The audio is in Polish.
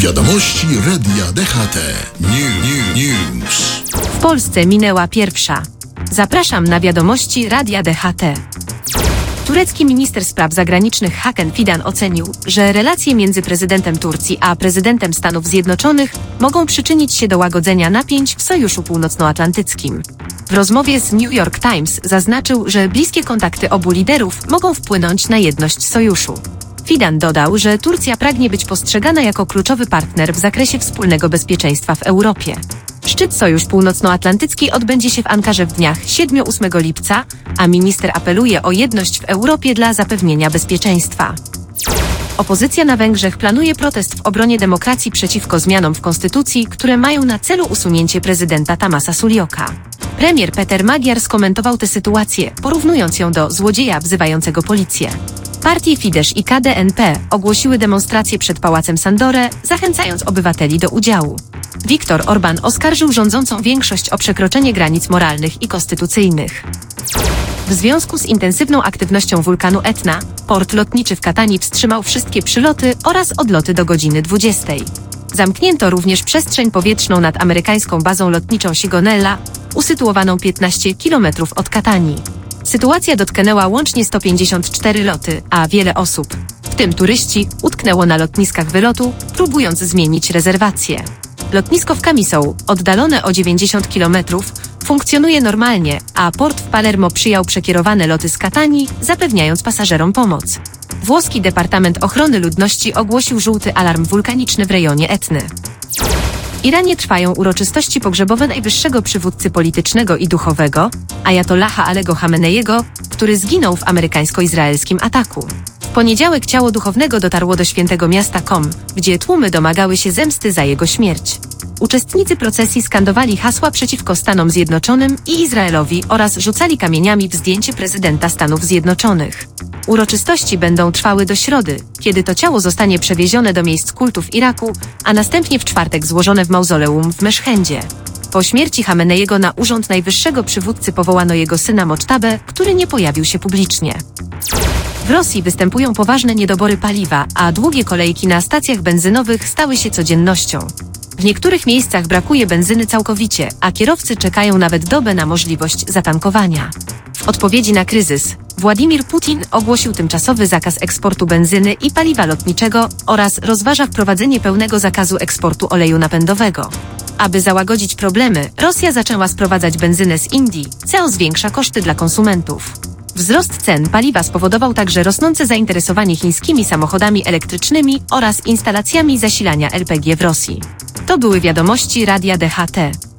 Wiadomości Radia DHT. News. W Polsce minęła pierwsza. Zapraszam na wiadomości Radia DHT. Turecki minister spraw zagranicznych Hakan Fidan ocenił, że relacje między prezydentem Turcji a prezydentem Stanów Zjednoczonych mogą przyczynić się do łagodzenia napięć w Sojuszu Północnoatlantyckim. W rozmowie z New York Times zaznaczył, że bliskie kontakty obu liderów mogą wpłynąć na jedność sojuszu. Fidan dodał, że Turcja pragnie być postrzegana jako kluczowy partner w zakresie wspólnego bezpieczeństwa w Europie. Szczyt Sojusz Północnoatlantycki odbędzie się w Ankarze w dniach 7-8 lipca, a minister apeluje o jedność w Europie dla zapewnienia bezpieczeństwa. Opozycja na Węgrzech planuje protest w obronie demokracji przeciwko zmianom w konstytucji, które mają na celu usunięcie prezydenta Tamasa Suljoka. Premier Peter Magyar skomentował tę sytuację, porównując ją do złodzieja wzywającego policję. Partie Fidesz i KDNP ogłosiły demonstrację przed Pałacem Sandore, zachęcając obywateli do udziału. Viktor Orban oskarżył rządzącą większość o przekroczenie granic moralnych i konstytucyjnych. W związku z intensywną aktywnością wulkanu Etna, port lotniczy w Katani wstrzymał wszystkie przyloty oraz odloty do godziny 20. Zamknięto również przestrzeń powietrzną nad amerykańską bazą lotniczą Sigonella, usytuowaną 15 km od Katani. Sytuacja dotknęła łącznie 154 loty, a wiele osób, w tym turyści, utknęło na lotniskach wylotu, próbując zmienić rezerwacje. Lotnisko w Camisou, oddalone o 90 km, funkcjonuje normalnie, a port w Palermo przyjął przekierowane loty z Katani, zapewniając pasażerom pomoc. Włoski Departament Ochrony Ludności ogłosił żółty alarm wulkaniczny w rejonie Etny. W Iranie trwają uroczystości pogrzebowe najwyższego przywódcy politycznego i duchowego, ajatollaha Alego Chameneiego, który zginął w amerykańsko-izraelskim ataku. W poniedziałek ciało duchownego dotarło do świętego miasta Qom, gdzie tłumy domagały się zemsty za jego śmierć. Uczestnicy procesji skandowali hasła przeciwko Stanom Zjednoczonym i Izraelowi oraz rzucali kamieniami w zdjęcie prezydenta Stanów Zjednoczonych. Uroczystości będą trwały do środy, kiedy to ciało zostanie przewiezione do miejsc kultu w Iraku, a następnie w czwartek złożone w mauzoleum w Meszhendzie. Po śmierci Chameneiego na urząd najwyższego przywódcy powołano jego syna Moctabę, który nie pojawił się publicznie. W Rosji występują poważne niedobory paliwa, a długie kolejki na stacjach benzynowych stały się codziennością. W niektórych miejscach brakuje benzyny całkowicie, a kierowcy czekają nawet dobę na możliwość zatankowania. W odpowiedzi na kryzys, Władimir Putin ogłosił tymczasowy zakaz eksportu benzyny i paliwa lotniczego oraz rozważa wprowadzenie pełnego zakazu eksportu oleju napędowego. Aby załagodzić problemy, Rosja zaczęła sprowadzać benzynę z Indii, co zwiększa koszty dla konsumentów. Wzrost cen paliwa spowodował także rosnące zainteresowanie chińskimi samochodami elektrycznymi oraz instalacjami zasilania LPG w Rosji. To były wiadomości Radia DHT.